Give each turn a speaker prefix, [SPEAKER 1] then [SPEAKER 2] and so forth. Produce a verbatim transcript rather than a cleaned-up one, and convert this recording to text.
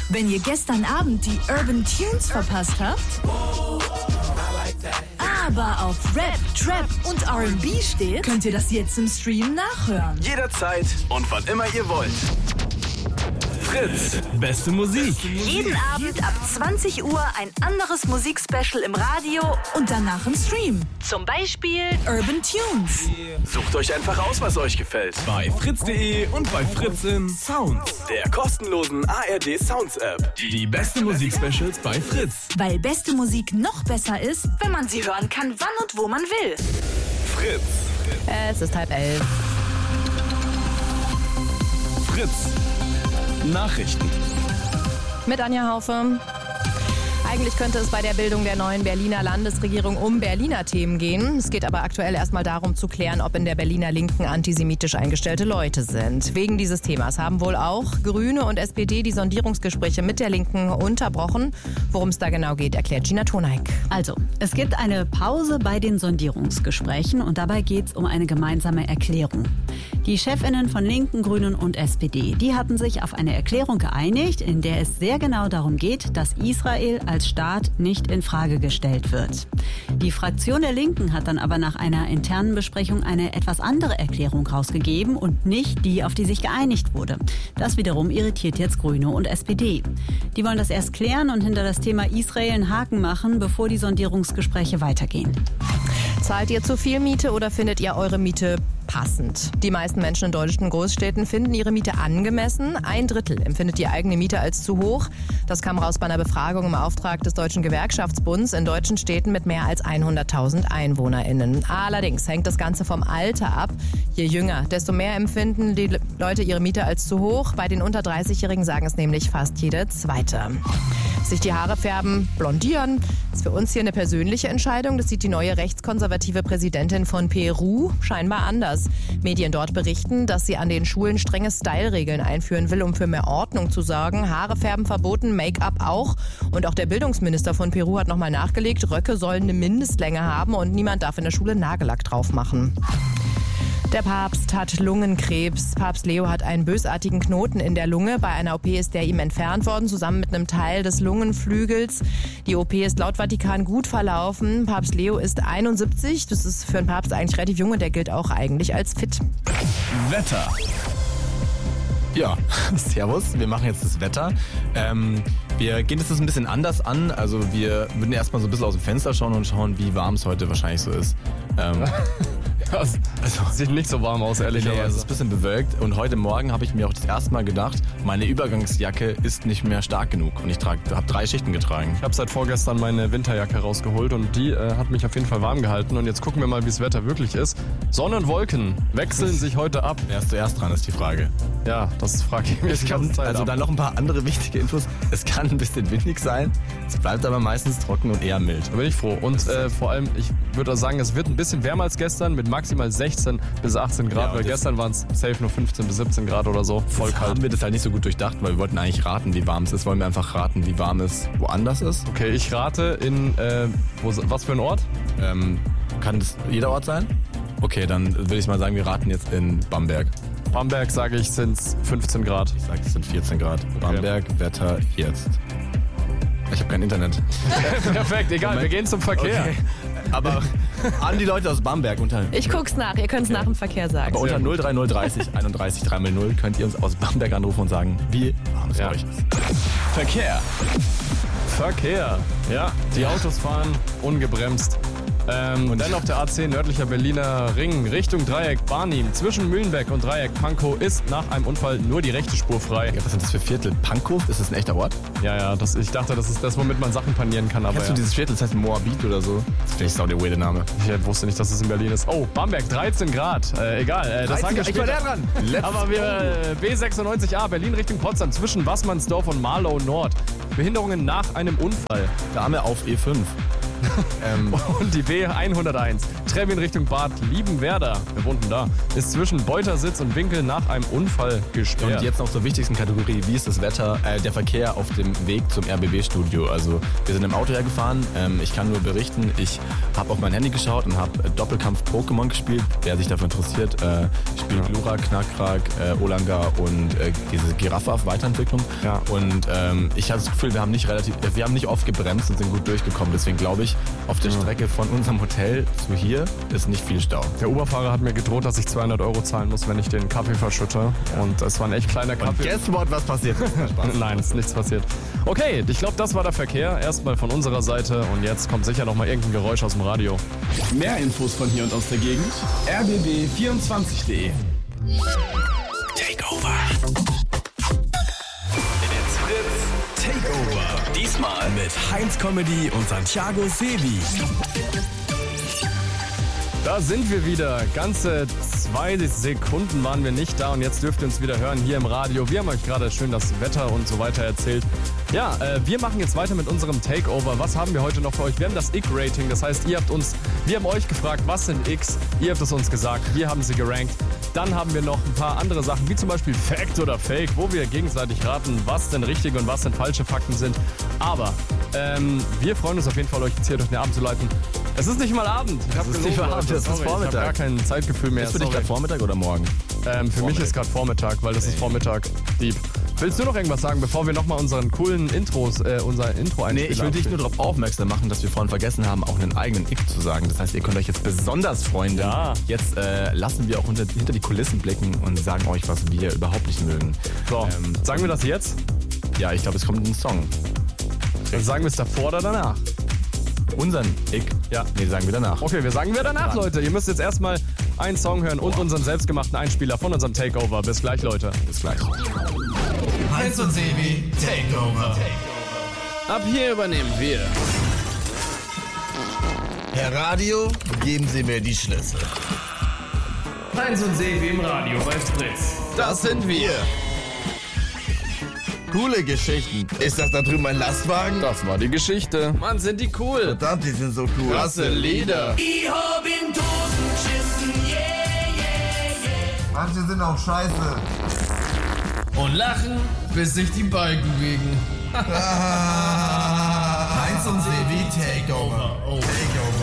[SPEAKER 1] Wenn ihr gestern Abend die Urban Tunes verpasst habt, aber auf Rap, Trap und R and B steht, könnt ihr das jetzt im Stream nachhören.
[SPEAKER 2] Jederzeit und wann immer ihr wollt. Fritz, beste Musik.
[SPEAKER 1] Jeden Abend ab zwanzig Uhr ein anderes Musikspecial im Radio und danach im Stream. Zum Beispiel Urban Tunes.
[SPEAKER 2] Sucht euch einfach aus, was euch gefällt. Bei fritz punkt de und bei Fritzin Sounds, der kostenlosen A R D Sounds App. Die beste Musikspecials bei Fritz.
[SPEAKER 1] Weil beste Musik noch besser ist, wenn man sie hören kann, wann und wo man will.
[SPEAKER 2] Fritz.
[SPEAKER 3] Es ist halb elf.
[SPEAKER 2] Fritz. Nachrichten.
[SPEAKER 3] Mit Anja Haufe. Eigentlich könnte es bei der Bildung der neuen Berliner Landesregierung um Berliner Themen gehen. Es geht aber aktuell erstmal darum zu klären, ob in der Berliner Linken antisemitisch eingestellte Leute sind. Wegen dieses Themas haben wohl auch Grüne und S P D die Sondierungsgespräche mit der Linken unterbrochen. Worum es da genau geht, erklärt Gina Toneik.
[SPEAKER 4] Also, es gibt eine Pause bei den Sondierungsgesprächen und dabei geht es um eine gemeinsame Erklärung. Die Chefinnen von Linken, Grünen und S P D, die hatten sich auf eine Erklärung geeinigt, in der es sehr genau darum geht, dass Israel als Staat nicht in Frage gestellt wird. Die Fraktion der Linken hat dann aber nach einer internen Besprechung eine etwas andere Erklärung rausgegeben und nicht die, auf die sich geeinigt wurde. Das wiederum irritiert jetzt Grüne und S P D. Die wollen das erst klären und hinter das Thema Israel einen Haken machen, bevor die Sondierungsgespräche weitergehen.
[SPEAKER 3] Zahlt ihr zu viel Miete oder findet ihr eure Miete passend? Die meisten Menschen in deutschen Großstädten finden ihre Miete angemessen. Ein Drittel empfindet die eigene Miete als zu hoch. Das kam raus bei einer Befragung im Auftrag des Deutschen Gewerkschaftsbunds in deutschen Städten mit mehr als hunderttausend EinwohnerInnen. Allerdings hängt das Ganze vom Alter ab. Je jünger, desto mehr empfinden die Leute ihre Miete als zu hoch. Bei den unter dreißigjährigen sagen es nämlich fast jede Zweite. Sich die Haare färben, blondieren, ist für uns hier eine persönliche Entscheidung. Das sieht die neue rechtskonservative Präsidentin von Peru scheinbar anders. Medien dort berichten, dass sie an den Schulen strenge Style-Regeln einführen will, um für mehr Ordnung zu sorgen. Haare färben verboten, Make-up auch. Und auch der Bildungsminister von Peru hat nochmal nachgelegt, Röcke sollen eine Mindestlänge haben und niemand darf in der Schule Nagellack drauf machen. Der Papst hat Lungenkrebs. Papst Leo hat einen bösartigen Knoten in der Lunge. Bei einer O P ist der ihm entfernt worden, zusammen mit einem Teil des Lungenflügels. Die O P ist laut Vatikan gut verlaufen. Papst Leo ist einundsiebzig. Das ist für einen Papst eigentlich relativ jung und der gilt auch eigentlich als fit.
[SPEAKER 2] Wetter.
[SPEAKER 5] Ja, servus. Wir machen jetzt das Wetter. Ähm, wir gehen das ein bisschen anders an. Also wir würden erstmal so ein bisschen aus dem Fenster schauen und schauen, wie warm es heute wahrscheinlich so ist. Ähm,
[SPEAKER 6] ja, es also, sieht nicht so warm aus, ehrlicherweise.
[SPEAKER 5] Nee, es ist ein bisschen bewölkt. Und heute Morgen habe ich mir auch das erste Mal gedacht, meine Übergangsjacke ist nicht mehr stark genug. Und ich habe drei Schichten getragen.
[SPEAKER 6] Ich habe seit vorgestern meine Winterjacke rausgeholt und die äh, hat mich auf jeden Fall warm gehalten. Und jetzt gucken wir mal, wie das Wetter wirklich ist. Sonne und Wolken wechseln sich heute ab.
[SPEAKER 5] Wer ist zuerst dran, ist die Frage.
[SPEAKER 6] Ja, das frage ich mich
[SPEAKER 5] es
[SPEAKER 6] die
[SPEAKER 5] kann,
[SPEAKER 6] ganze Zeit
[SPEAKER 5] Also
[SPEAKER 6] ab.
[SPEAKER 5] dann noch ein paar andere wichtige Infos. Es kann ein bisschen windig sein. Es bleibt aber meistens trocken und eher mild.
[SPEAKER 6] Da bin ich froh. Und äh, vor allem, ich würde sagen, es wird ein bisschen wärmer als gestern mit maximal sechzehn bis achtzehn Grad.
[SPEAKER 5] Ja,
[SPEAKER 6] weil gestern waren es safe nur fünfzehn bis siebzehn Grad oder so. Voll
[SPEAKER 5] Jetzt
[SPEAKER 6] kalt.
[SPEAKER 5] haben wir das halt nicht so gut durchdacht, weil wir wollten eigentlich raten, wie warm es ist. Wollen wir einfach raten, wie warm es woanders ist?
[SPEAKER 6] Okay, ich rate in, äh, wo, was für ein Ort?
[SPEAKER 5] Ähm, kann das jeder Ort sein? Okay, dann würde ich mal sagen, wir raten jetzt in Bamberg.
[SPEAKER 6] Bamberg, sage ich, sind es fünfzehn Grad.
[SPEAKER 5] Ich sage, es sind vierzehn Grad. Okay. Bamberg, Wetter jetzt. Ich habe kein Internet.
[SPEAKER 6] Perfekt, egal, Moment. Wir gehen zum Verkehr.
[SPEAKER 5] Okay. Aber an die Leute aus Bamberg unter...
[SPEAKER 3] Ich guck's nach, ihr könnt es okay. nach dem Verkehr sagen.
[SPEAKER 5] Aber unter null drei null dreißig einunddreißig drei null könnt ihr uns aus Bamberg anrufen und sagen, wie warm es
[SPEAKER 6] ja.
[SPEAKER 5] bei euch ist.
[SPEAKER 2] Verkehr.
[SPEAKER 6] Verkehr. Ja, die Autos fahren ungebremst. Ähm, und dann auf der A zehn nördlicher Berliner Ring Richtung Dreieck Barnim zwischen Mühlenbeck und Dreieck Pankow ist nach einem Unfall nur die rechte Spur frei.
[SPEAKER 5] Ja, was sind das für Viertel? Pankow? Ist das ein echter Ort?
[SPEAKER 6] Ja, ja, das, ich dachte, das ist das, womit man Sachen panieren kann. Aber
[SPEAKER 5] Kennst
[SPEAKER 6] ja.
[SPEAKER 5] du dieses Viertel? Das heißt Moabit oder so? Das finde ich auch der weirde Name.
[SPEAKER 6] Ich wusste nicht, dass es in Berlin ist. Oh, Bamberg, dreizehn Grad. Äh, egal, äh, das sagen wir später.
[SPEAKER 5] Ich war da dran.
[SPEAKER 6] Let's aber wir äh, B sechsundneunzig A Berlin Richtung Potsdam zwischen Wassmannsdorf und Marlow Nord. Behinderungen nach einem Unfall.
[SPEAKER 5] Dame auf E fünf. ähm,
[SPEAKER 6] Und die B hunderteins, Trevi in Richtung Bad Liebenwerda, wir wohnten da, ist zwischen Beutersitz und Winkel nach einem Unfall gesperrt.
[SPEAKER 5] Und jetzt noch zur wichtigsten Kategorie, wie ist das Wetter, äh, der Verkehr auf dem Weg zum R B B-Studio. Also wir sind im Auto hergefahren, ähm, ich kann nur berichten, ich habe auf mein Handy geschaut und habe Doppelkampf Pokémon gespielt. Wer sich dafür interessiert, äh, spielt Lura, Knackrack, äh, Olanga und äh, diese Giraffe auf Weiterentwicklung.
[SPEAKER 6] Ja.
[SPEAKER 5] Und ähm, ich hatte das Gefühl, wir haben nicht relativ, wir haben nicht oft gebremst und sind gut durchgekommen. Deswegen glaube ich, auf der Strecke von unserem Hotel zu hier ist nicht viel Stau.
[SPEAKER 6] Der Uberfahrer hat mir gedroht, dass ich zweihundert Euro zahlen muss, wenn ich den Kaffee verschütte. Und es war ein echt kleiner Kaffee.
[SPEAKER 5] Und guess what, was passiert ist?
[SPEAKER 6] Nein, es ist nichts passiert. Okay, ich glaube, das war der Verkehr. Erstmal von unserer Seite und jetzt kommt sicher noch mal irgendein Geräusch aus dem Radio.
[SPEAKER 2] Mehr Infos von hier und aus der Gegend. r b b vierundzwanzig punkt de Takeover. It's Fritz Takeover. Diesmal mit Heinz Comedy und Santiago Sebi.
[SPEAKER 6] Da sind wir wieder. Ganze zwei Sekunden waren wir nicht da und jetzt dürft ihr uns wieder hören hier im Radio. Wir haben euch gerade schön das Wetter und so weiter erzählt. Ja, äh, wir machen jetzt weiter mit unserem Takeover. Was haben wir heute noch für euch? Wir haben das Ick-Rating, das heißt, ihr habt uns, wir haben euch gefragt, was sind Icks? Ihr habt es uns gesagt, wir haben sie gerankt. Dann haben wir noch ein paar andere Sachen, wie zum Beispiel Fact oder Fake, wo wir gegenseitig raten, was denn richtige und was denn falsche Fakten sind. Aber ähm, wir freuen uns auf jeden Fall, euch jetzt hier durch den Abend zu leiten. Es ist nicht mal Abend. Ich
[SPEAKER 5] Es ist nicht mal Abend, es ist Vormittag.
[SPEAKER 6] Ich habe gar kein Zeitgefühl mehr.
[SPEAKER 5] Ist für dich
[SPEAKER 6] sorry.
[SPEAKER 5] gerade Vormittag oder morgen?
[SPEAKER 6] Ähm, für mich ist gerade Vormittag, weil das ist Vormittag. Dieb. Willst du noch irgendwas sagen, bevor wir nochmal unseren coolen Intros, äh, unser Intro einspielen?
[SPEAKER 5] Nee, ich will dich nur darauf aufmerksam machen, dass wir vorhin vergessen haben, auch einen eigenen Ick zu sagen. Das heißt, ihr könnt euch jetzt besonders freuen, denn
[SPEAKER 6] Ja.
[SPEAKER 5] jetzt äh, lassen wir auch hinter, hinter die Kulissen blicken und sagen euch, was wir überhaupt nicht mögen.
[SPEAKER 6] So,
[SPEAKER 5] Ähm,
[SPEAKER 6] sagen wir das jetzt?
[SPEAKER 5] Ja, ich glaube, es kommt ein Song.
[SPEAKER 6] Dann sagen wir es davor oder danach?
[SPEAKER 5] Unseren Ick?
[SPEAKER 6] Ja.
[SPEAKER 5] Nee, sagen wir danach.
[SPEAKER 6] Okay, wir sagen wir danach, Leute. Ihr müsst jetzt erstmal einen Song hören und unseren selbstgemachten Einspieler von unserem Takeover. Bis gleich, Leute.
[SPEAKER 5] Bis gleich.
[SPEAKER 2] Heinz und Sebi Takeover.
[SPEAKER 7] Ab hier übernehmen wir.
[SPEAKER 8] Herr Radio, geben Sie mir die Schlüssel.
[SPEAKER 2] Heinz und Sebi im Radio bei Fritz.
[SPEAKER 8] Das sind wir. Coole Geschichten. Ist das da drüben ein Lastwagen?
[SPEAKER 7] Das war die Geschichte. Mann, sind die cool.
[SPEAKER 8] Verdammt, die sind so cool.
[SPEAKER 7] Klasse Lieder.
[SPEAKER 2] Ich hab in Dosen geschissen, yeah, yeah, yeah.
[SPEAKER 8] Manche sind auch scheiße.
[SPEAKER 7] Und lachen, bis sich die Balken biegen.
[SPEAKER 8] Heinz und Sebi Takeover. Takeover.